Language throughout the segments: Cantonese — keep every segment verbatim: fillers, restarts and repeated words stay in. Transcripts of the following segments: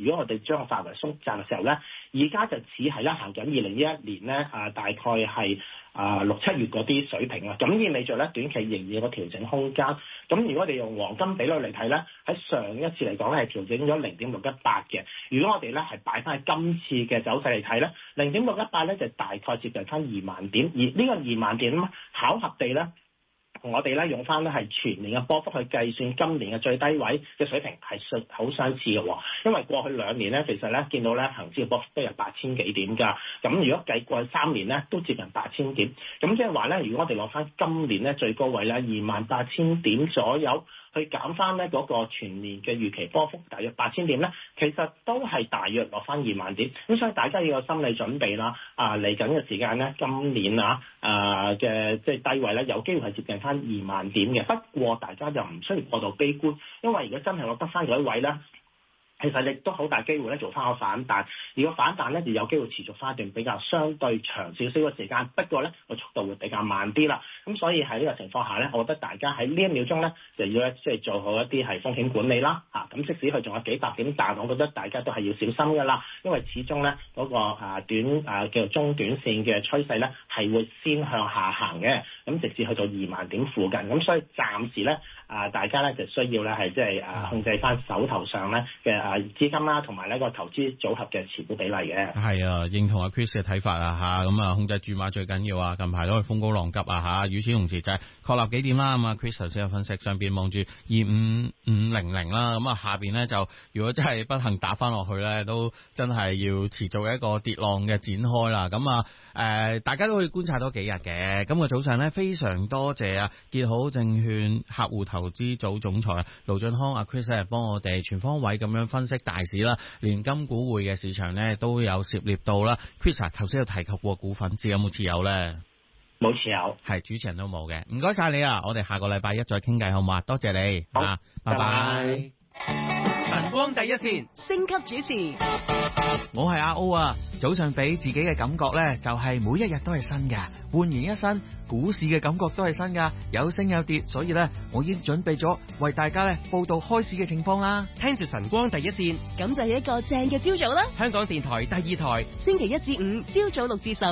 如果我哋將個範圍縮窄嘅時候咧，而家就只係咧行緊二零一一年咧啊，大概係啊六七月嗰啲水平啊，咁意味著咧短期仍然有個調整空間。咁如果我哋用黃金比率嚟睇咧，喺上一次嚟講咧係調整咗零點六一八嘅。如果我哋咧係擺翻喺今次嘅走勢嚟睇咧，零點六一八咧就大概接近翻二萬點，而呢個二萬點巧合地咧，同我哋咧用翻咧係全年嘅波幅去計算今年嘅最低位嘅水平係相好相似嘅喎。因為過去兩年咧，其實咧見到咧恆指嘅波幅都有八千幾點㗎。咁如果計過去三年咧，都接近八千點。咁即係話咧，如果我哋攞翻今年咧最高位咧二萬八千點左右，去減翻咧嗰個全年嘅預期波幅大約八千點咧，其實都係大約落翻二萬點。咁所以大家要有心理準備啦。啊，嚟緊嘅時間咧，今年啊啊嘅即係低位咧，有機會係接近翻二萬點嘅。不過大家就唔需要過度悲觀，因為如果真係我得翻嗰一位咧，其實亦都好大機會咧做翻個反彈。如果反彈咧，就有機會持續翻一段比較相對長少少嘅時間。不過咧個速度會比較慢啲啦。咁所以喺呢個情況下咧，我覺得大家喺呢一秒鐘咧就要咧即係做好一啲係風險管理啦。嚇、啊，咁即使佢仲有幾百點，但我覺得大家都係要小心㗎啦。因為始終咧嗰、那個啊短啊叫做中短線嘅趨勢咧係會先向下行嘅。咁直至去到二萬點附近。咁所以暫時咧啊，大家咧就需要咧係即係啊控制翻手頭上咧嘅啊資金啦，同埋呢個投資組合嘅持股比例嘅。 係啊，認同阿 Chris 嘅睇法啊嚇，咁啊控制注碼最緊要啊，近排都係風高浪急啊嚇。與此同時就係確立幾點啦，咁啊 Chris 頭先有分析，上邊望住二五五零零啦，咁啊下邊咧就如果真係不幸打翻落去咧，都真係要持續一個跌浪嘅展開啦。咁啊誒，大家都可以觀察多幾日嘅。今個早上咧非常多謝啊結好證券客戶投資組總裁盧駿匡阿 Chris 係幫我哋全方位咁樣分析大市啦，連金股匯嘅市場咧都有涉獵到啦。Chris 頭先有提及過股份，知有冇持有咧？ 冇持有， 係主持人都冇嘅。唔該晒你啊，我哋下個禮拜一再傾偈好嘛？多謝你， 好啊，拜拜。 晨光第一線，升級主持， 我係阿 O 啊。早上俾自己嘅感覺呢，就係每一日都係新嘅，煥然一新。股市嘅感覺都係新噶，有升有跌，所以呢，我已經準備咗為大家呢報道開市嘅情況啦。 聽住晨光第一線， 咁就係一個正嘅朝早啦。 香港電台第二台， 星期一至五朝早六至十。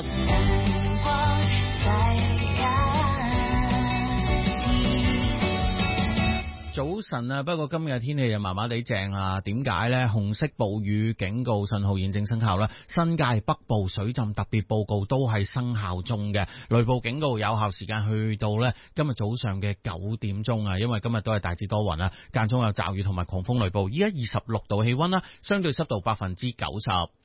早晨啊，不過今日天氣就麻麻地正啊，點解呢？紅色暴雨警告信號現正生效啦，新界北部水浸特別報告都係生效中嘅，雷暴警告有效時間去到呢今日早上嘅九點鐘啊，因為今日都係大致多雲啊，間中有驟雨同埋狂風雷暴，依家二十六度氣溫啦，相對濕度百分之九十。